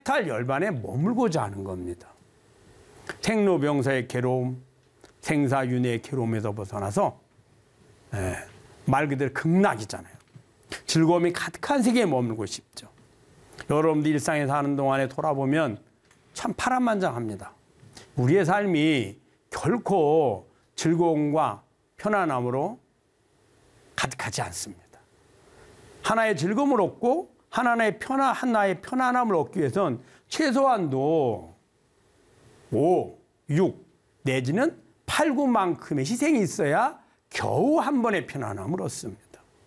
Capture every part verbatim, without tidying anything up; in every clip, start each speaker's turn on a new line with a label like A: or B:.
A: 해탈 열반에 머물고자 하는 겁니다. 생로병사의 괴로움, 생사윤회의 괴로움에서 벗어나서 예, 말 그대로 극락이잖아요. 즐거움이 가득한 세계에 머물고 싶죠. 여러분들 일상에 사는 동안에 돌아보면 참 파란만장합니다. 우리의 삶이 결코 즐거움과 편안함으로 가득하지 않습니다. 하나의 즐거움을 얻고 하나의 편안, 하나의 편안함을 얻기 위해서는 최소한도 오, 육 내지는 팔, 구만큼의 희생이 있어야 겨우 한 번의 편안함을 얻습니다.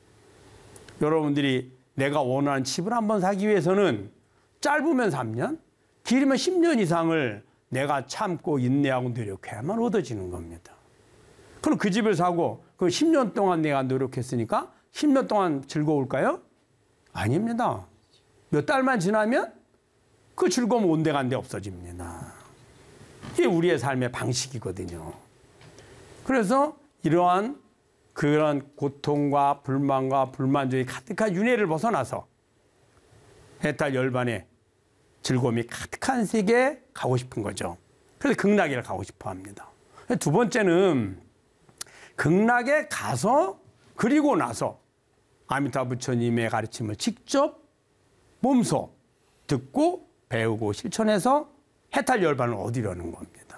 A: 여러분들이 내가 원하는 집을 한번 사기 위해서는 짧으면 삼 년, 길으면 십 년 이상을 내가 참고 인내하고 노력해야만 얻어지는 겁니다. 그럼 그 집을 사고 그 십 년 동안 내가 노력했으니까 십 년 동안 즐거울까요? 아닙니다. 몇 달만 지나면 그 즐거움 온데간데 없어집니다. 이게 우리의 삶의 방식이거든요. 그래서 이러한 그런 고통과 불만과 불만족이 가득한 윤회를 벗어나서 해탈 열반의 즐거움이 가득한 세계에 가고 싶은 거죠. 그래서 극락에 가고 싶어 합니다. 두 번째는 극락에 가서 그리고 나서 아미타 부처님의 가르침을 직접 몸소 듣고 배우고 실천해서 해탈 열반을 얻으려는 겁니다.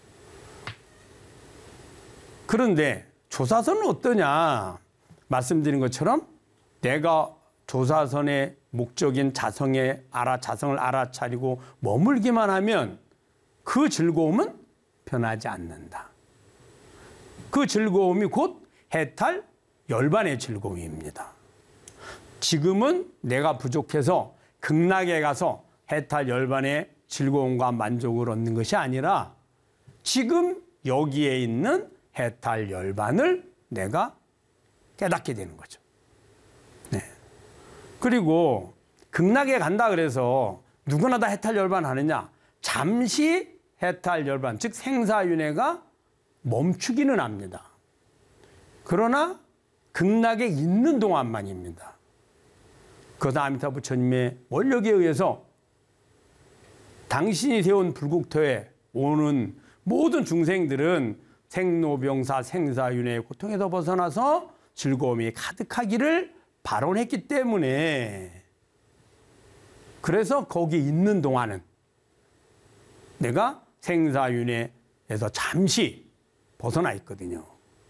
A: 그런데 조사선은 어떠냐? 말씀드린 것처럼 내가 조사선의 목적인 자성에 알아, 자성을 알아차리고 머물기만 하면 그 즐거움은 변하지 않는다. 그 즐거움이 곧 해탈 열반의 즐거움입니다. 지금은 내가 부족해서 극락에 가서 해탈 열반의 즐거움과 만족을 얻는 것이 아니라 지금 여기에 있는 해탈 열반을 내가 깨닫게 되는 거죠. 네. 그리고 극락에 간다 그래서 누구나 다 해탈 열반 하느냐? 잠시 해탈 열반, 즉 생사윤회가 멈추기는 합니다. 그러나 극락에 있는 동안만입니다. 그것은 아미타 부처님의 원력에 의해서 당신이 세운 불국토에 오는 모든 중생들은 생로병사 생사윤회의 고통에서 벗어나서 즐거움이 가득하기를 발언했기 때문에 그래서 거기 있는 동안은 내가 생사윤회에서 잠시 벗어나 있거든요.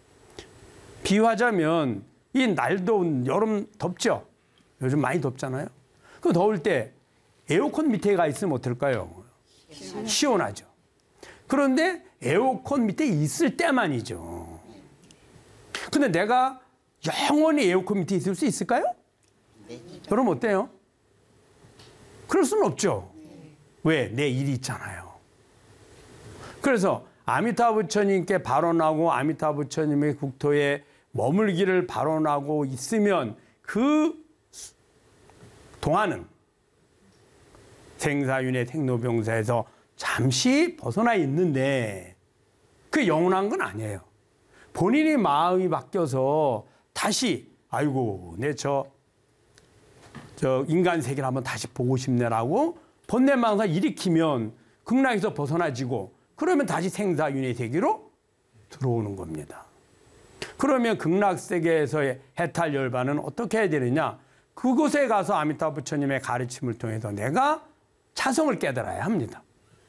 A: 비유하자면 이 날 더운 여름 덥죠? 요즘 많이 덥잖아요. 그 더울 때 에어컨 밑에 가 있으면 어떨까요? 시원하죠. 그런데 에어컨 밑에 있을 때만이죠. 근데 내가 영원히 에어컨 밑에 있을 수 있을까요? 여러분 어때요? 그럴 수는 없죠. 왜? 내 일이 있잖아요. 그래서 아미타 부처님께 발언하고 아미타 부처님의 국토에 머물기를 발언하고 있으면 그 동안은 생사윤회 생로병사에서 잠시 벗어나 있는데 그게 영원한 건 아니에요. 본인이 마음이 바뀌어서 다시 아이고 내 저 저 인간 세계를 한번 다시 보고 싶네라고 번뇌망상 일으키면 극락에서 벗어나지고 그러면 다시 생사윤회 세계로 들어오는 겁니다. 그러면 극락 세계에서의 해탈 열반은 어떻게 해야 되느냐? 그곳에 가서 아미타 부처님의 가르침을 통해서 내가 자성을 깨달아야 합니다.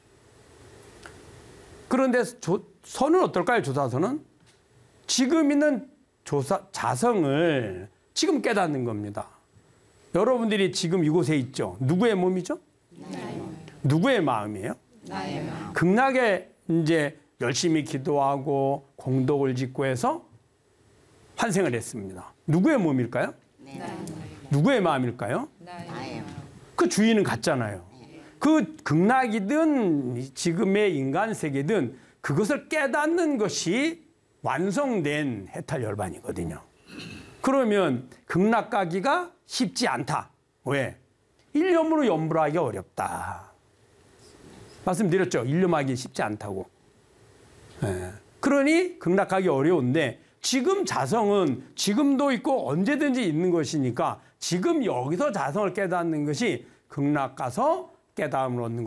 A: 그런데 조, 선은 어떨까요? 조사선은 지금 있는 조사, 자성을 지금 깨닫는 겁니다. 여러분들이 지금 이곳에 있죠. 누구의 몸이죠? 나의 몸. 누구의 마음이에요? 나의 마음. 극락에 이제 열심히 기도하고 공덕을 짓고 해서 환생을 했습니다. 누구의 몸일까요? 나의 몸. 누구의 마음일까요? 나의 마음. 그 주인은 같잖아요. 그 극락이든 지금의 인간 세계든 그것을 깨닫는 것이 완성된 해탈 열반이거든요. 그러면 극락 가기가 쉽지 않다. 왜? 일념으로 염불하기 어렵다. 말씀드렸죠? 일념하기 쉽지 않다고. 예. 그러니 극락 가기 어려운데 지금 자성은 지금도 있고 언제든지 있는 것이니까 지금 여기서 자성을 깨닫는 것이 극락 가서 깨달음을 얻는